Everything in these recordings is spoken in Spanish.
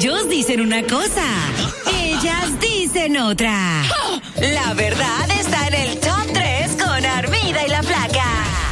Ellos dicen una cosa, ellas dicen otra. La verdad está en el Top 3 con Armida y la Flaca.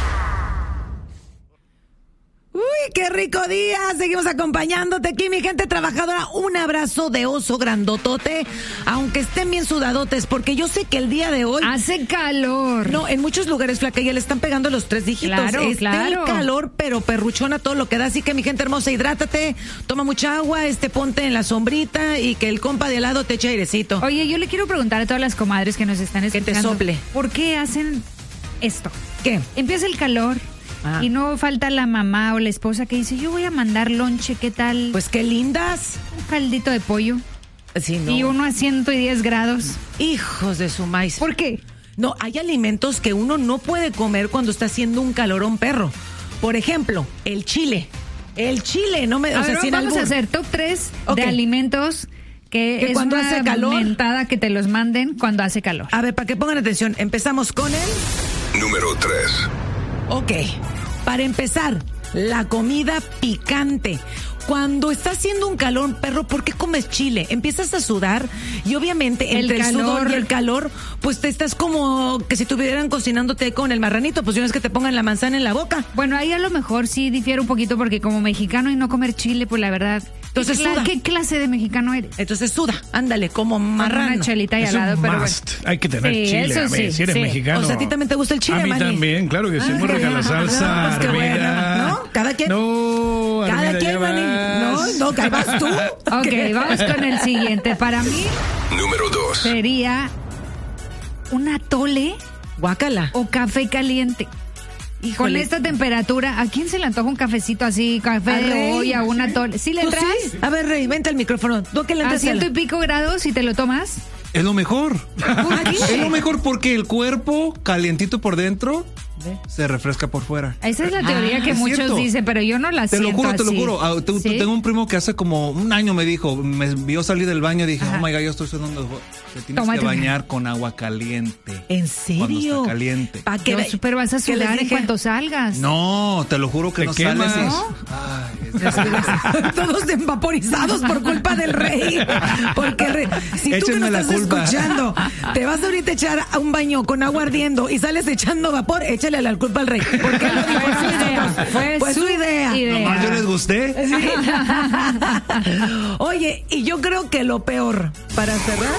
Uy, qué rico día. Seguimos acompañándote aquí, mi gente trabajadora. Un abrazo de oso grandotote, aunque estén bien sudadotes, porque yo sé que el día de hoy hace calor. No, en muchos lugares, Flaca, ya le están pegando los 3 dígitos. Claro, El calor, pero perruchona todo lo que da. Así que, mi gente hermosa, hidrátate, toma mucha agua, ponte en la sombrita y que el compa de al lado te eche airecito. Oye, yo le quiero preguntar a todas las comadres que nos están escuchando. Que te sople. ¿Por qué hacen esto? ¿Qué? Empieza el calor. Y no falta la mamá o la esposa que dice, yo voy a mandar lonche, ¿qué tal? Pues qué lindas. Un caldito de pollo. Sí, no. Y uno a 110 grados. Hijos de su maíz. ¿Por qué? No, hay alimentos que uno no puede comer cuando está haciendo un calorón perro. Por ejemplo, el chile. El chile, no me... Vamos a hacer top 3 de alimentos que es cuando una hace calor, mentada que te los manden cuando hace calor. A ver, para que pongan atención, empezamos con el... Número 3. Ok, para empezar, la comida picante. Cuando está haciendo un calor, perro, ¿por qué comes chile? Empiezas a sudar y obviamente entre el sudor y el calor, pues te estás como que si estuvieran cocinándote con el marranito, pues no es que te pongan la manzana en la boca. Bueno, ahí a lo mejor sí difiere un poquito porque como mexicano y no comer chile, pues la verdad... Entonces suda. ¿Qué clase de mexicano eres? Entonces suda, ándale, como marrano. Una chelita y al lado, pero bueno. Hay que tener chile, eso a ver, sí, si eres mexicano. O sea, ¿a ti también te gusta el chile, A mí Manny? también, claro que sí, muy rica la salsa, pues qué Armida. bueno, ¿no? Cada quien. No, Cada Armida, quien, ya Manny. vas. No, que vas tú. Ok, vamos con el siguiente. Para mí Número 2. sería un atole Guácala. o café caliente. Híjole. Con esta temperatura, ¿a quién se le antoja un cafecito así, café de olla, un atole? ¿Sí le ¿Tú traes? sí? A ver, Rey, vente al micrófono. ¿Tú qué le A entras 100 y pico grados y te lo tomas. Es lo mejor. qué? Es lo mejor porque el cuerpo, calientito por dentro, se refresca por fuera. Esa es la teoría que es muchos cierto. dicen, pero yo no la Te lo siento juro, te lo así. juro. ¿Sí? Tengo un primo que hace como un año me dijo, me vio salir del baño y dije, Ajá. oh my God, yo estoy sudando. Te tienes Tómate que una. bañar con agua caliente. ¿En Cuando serio? está caliente. ¿Pa' qué? Pero vas a ¿Qué les sudar en dije? cuanto salgas. No, te lo juro que Te no quemas. sales. ¿No? Ay, Todos vaporizados por culpa del Rey. Porque si tú que Échenme no la estás culpa. escuchando, te vas ahorita a echar a un baño con agua ardiendo y sales echando vapor, échale la culpa al Rey. Porque él lo dijo, Fue su idea. Fue su idea. nomás yo les gusté. Oye, y yo creo que lo peor, para cerrar,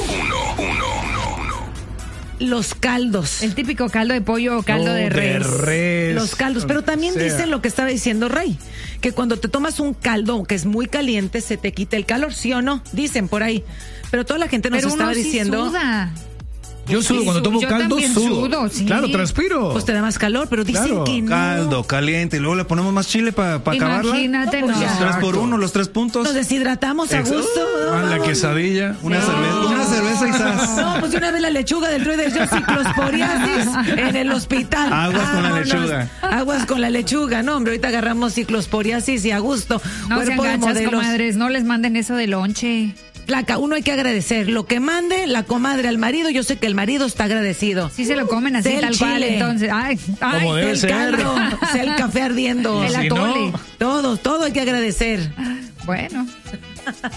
los caldos. El típico caldo de pollo o caldo de res. Los caldos, pero también sea. dicen lo que estaba diciendo Rey, que cuando te tomas un caldo que es muy caliente se te quita el calor, ¿sí o no? Dicen por ahí. Pero toda la gente nos Pero estaba uno sí diciendo, suda. Yo sudo cuando tomo yo caldo, también sudo. sudo, sí. Claro, transpiro. pues te da más calor, pero dicen Claro, que no. Caldo, caliente. Y luego le ponemos más chile para acabarla. Imagínate, No, pues no. ya. 3 por 1, los 3 puntos. Nos deshidratamos a gusto. ¿no? Ah, la Vamos. quesadilla. Una cerveza y sas. No, pues de una vez la lechuga del Rey de yo ciclosporiasis en el hospital. Aguas con la Vámonos. lechuga. Aguas con la lechuga, no, hombre, ahorita agarramos ciclosporiasis y a gusto. No sean Cuerpo de gachas, modelos. comadres, no les manden eso de lonche. Flaca, uno hay que agradecer. Lo que mande la comadre al marido, yo sé que el marido está agradecido. Sí se lo comen así, Sea el tal cual, chile. entonces. Ay, Como debe El ser. caldo, sea el café ardiendo. el Si atole. no- Todo hay que agradecer. Bueno.